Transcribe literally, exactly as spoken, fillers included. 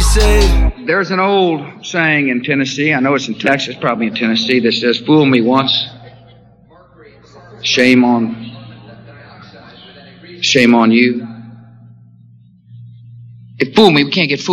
say. There's an old saying in Tennessee, I know it's in Texas, probably in Tennessee, that says, fool me once, shame on, shame on you. If fool me, we can't get fooled.